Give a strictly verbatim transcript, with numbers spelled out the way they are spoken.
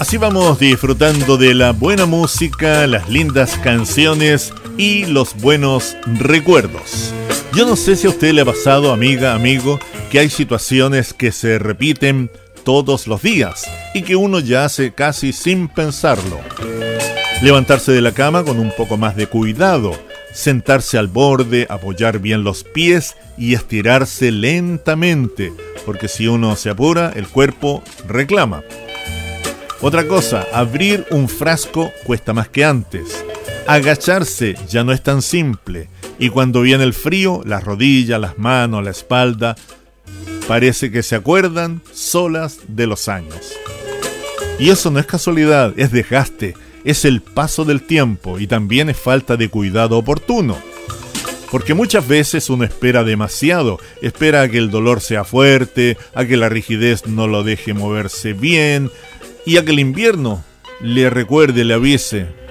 Así vamos disfrutando de la buena música, las lindas canciones y los buenos recuerdos. Yo no sé si a usted le ha pasado, amiga, amigo, que hay situaciones que se repiten todos los días y que uno ya hace casi sin pensarlo. Levantarse de la cama con un poco más de cuidado, sentarse al borde, apoyar bien los pies y estirarse lentamente, porque si uno se apura, el cuerpo reclama. Otra cosa, abrir un frasco cuesta más que antes. Agacharse ya no es tan simple. Y cuando viene el frío, las rodillas, las manos, la espalda, parece que se acuerdan solas de los años. Y eso no es casualidad, es desgaste, es el paso del tiempo y también es falta de cuidado oportuno. Porque muchas veces uno espera demasiado, espera a que el dolor sea fuerte, a que la rigidez no lo deje moverse bien, y a que el invierno le recuerde, le avise: